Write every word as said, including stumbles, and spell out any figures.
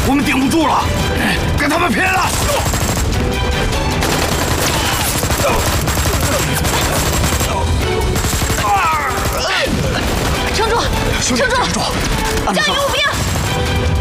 我们顶不住了，跟他们拼了！ 撑住，撑住， 加加油，武兵！